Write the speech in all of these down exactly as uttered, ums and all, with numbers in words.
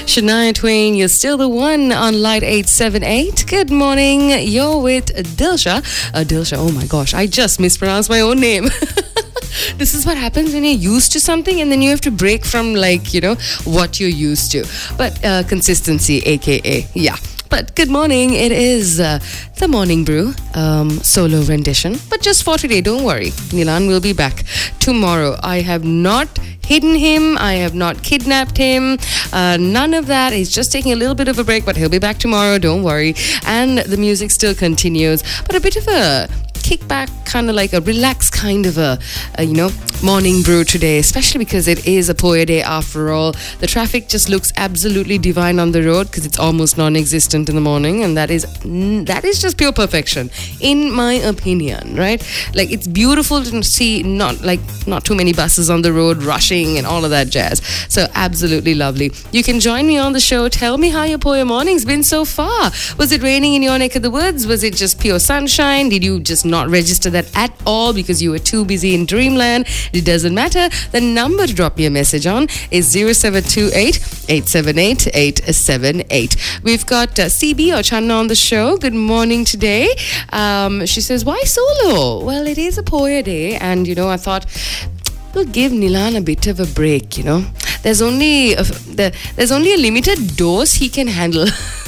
Shania Twain, you're still the one on Light eight seven eight. Good morning. You're with Dilsha. Uh, Dilsha, oh my gosh, I just mispronounced my own name. This is what happens when you're used to something and then you have to break from, like, you know, what you're used to. But uh, consistency, aka, yeah. But good morning. It is uh, the Morning Brew um, solo rendition. But just for today, don't worry. Nilan will be back tomorrow. I have not hidden him. I have not kidnapped him. Uh, none of that. He's just taking a little bit of a break, but he'll be back tomorrow. Don't worry. And the music still continues. But a bit of a kickback, kind of like a relaxed kind of a, a, you know, morning brew today, especially because it is a Poya day after all. The traffic just looks absolutely divine on the road because it's almost non-existent in the morning, and that is that is just pure perfection, in my opinion, right? Like, it's beautiful to see not like not too many buses on the road rushing and all of that jazz. So absolutely lovely. You can join me on the show. Tell me how your Poya morning's been so far. Was it raining in your neck of the woods? Was it just pure sunshine? Did you just not register that at all because you were too busy in dreamland? It doesn't matter. The number to drop me a message on is zero seven two eight, eight seven eight, eight seven eight. We've got uh, C B or Channa on the show. Good morning today. Um, she says, why solo? Well, it is a Poya day, and you know, I thought we'll give Nilan a bit of a break. You know, there's only a, the, there's only a limited dose he can handle.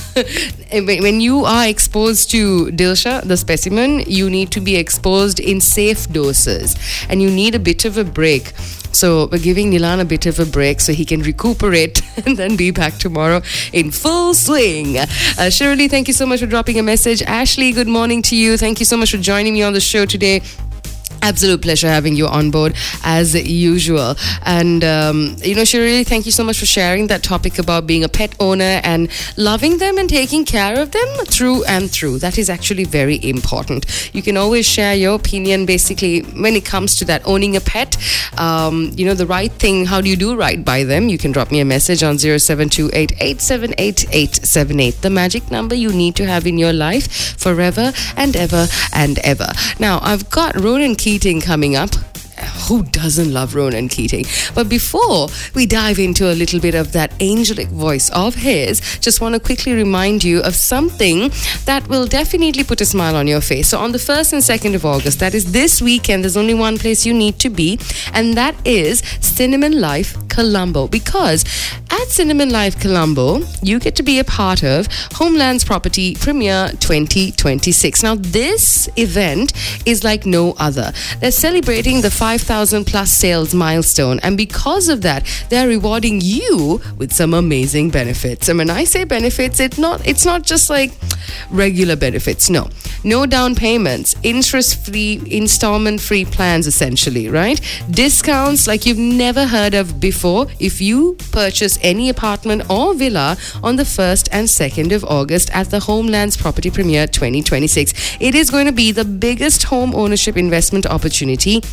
When you are exposed to Dilsha, the specimen, you need to be exposed in safe doses, and you need a bit of a break. So we're giving Nilan a bit of a break so he can recuperate and then be back tomorrow in full swing. Uh, Shirley, thank you so much for dropping a message. Ashley, good morning to you. Thank you so much for joining me on the show today. Absolute pleasure having you on board as usual. And, um, you know, Shirley, thank you so much for sharing that topic about being a pet owner and loving them and taking care of them through and through. That is actually very important. You can always share your opinion, basically, when it comes to that, owning a pet. Um, you know, the right thing, how do you do right by them? You can drop me a message on zero seven two eight, eight seven eight, eight seven eight. The magic number you need to have in your life forever and ever and ever. Now, I've got Ronan Keating coming up. Who doesn't love Ronan Keating? But before we dive into a little bit of that angelic voice of his, just want to quickly remind you of something that will definitely put a smile on your face. So on the first and second of August, that is this weekend, there's only one place you need to be, and that is Cinnamon Life Colombo. Because at Cinnamon Life Colombo, you get to be a part of Homeland's Property Premiere twenty twenty-six. Now, this event is like no other. They're celebrating the five thousand plus sales milestone, and because of that, they're rewarding you with some amazing benefits. And when I say benefits, it's not it's not just like regular benefits. No, no down payments, interest-free, installment-free plans, essentially, right? Discounts like you've never heard of before if you purchase any apartment or villa on the first and second of August at the Homeland's Property Premiere twenty twenty-six. It is going to be the biggest home ownership investment opportunity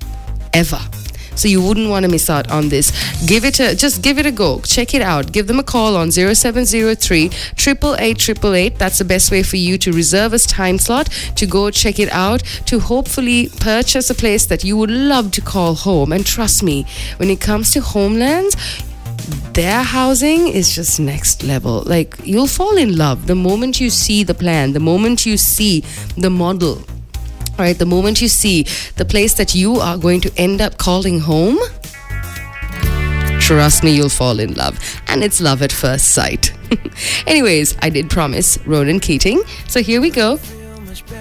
ever. So you wouldn't want to miss out on this. Give it a, just give it a go. Check it out. Give them a call on zero seven zero three, eight eight eight, eight eight eight. That's the best way for you to reserve a time slot, to go check it out, to hopefully purchase a place that you would love to call home. And trust me, when it comes to Homelands, their housing is just next level. Like, you'll fall in love the moment you see the plan, the moment you see the model. All right, the moment you see the place that you are going to end up calling home, trust me, you'll fall in love. And it's love at first sight. Anyways, I did promise Ronan Keating. So here we go.